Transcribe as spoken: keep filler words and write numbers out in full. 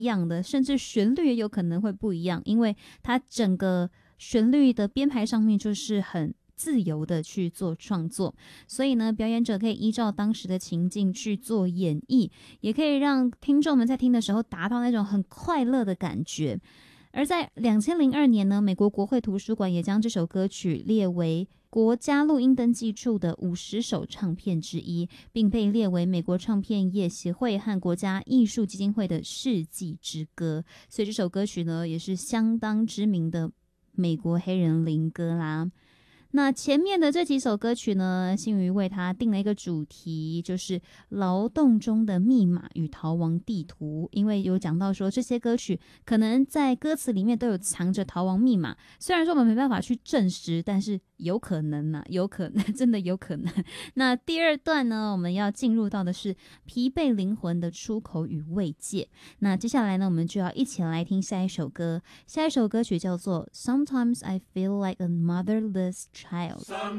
一样的，甚至旋律也有可能会不一样，因为它整个旋律的编排上面就是很自由的去做创作，所以呢，表演者可以依照当时的情境去做演绎，也可以让听众们在听的时候达到那种很快乐的感觉。而在两千零二年呢，美国国会图书馆也将这首歌曲列为国家录音登记处的五十首唱片之一，并被列为美国唱片业协会和国家艺术基金会的世纪之歌。所以这首歌曲呢，也是相当知名的美国黑人灵歌啦。那前面的这几首歌曲呢，新宇为它定了一个主题，就是劳动中的密码与逃亡地图。因为有讲到说这些歌曲可能在歌词里面都有藏着逃亡密码，虽然说我们没办法去证实，但是有可能啊，有可能，真的有可能。那第二段呢，我们要进入到的是疲惫灵魂的出口与慰藉。那接下来呢，我们就要一起来听下一首歌，下一首歌曲叫做 Sometimes I Feel Like a Motherless Child。 Sometimes